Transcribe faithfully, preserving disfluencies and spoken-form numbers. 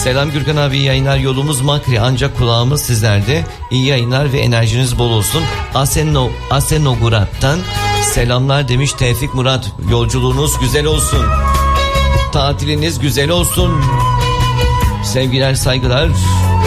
Selam Gürkan abi, iyi yayınlar. Yolumuz Makri ancak kulağımız sizlerde. İyi yayınlar ve enerjiniz bol olsun. Aseno, Asenogurat'tan selamlar demiş Tevfik Murat. Yolculuğunuz güzel olsun. Tatiliniz güzel olsun. Sevgiler, saygılar.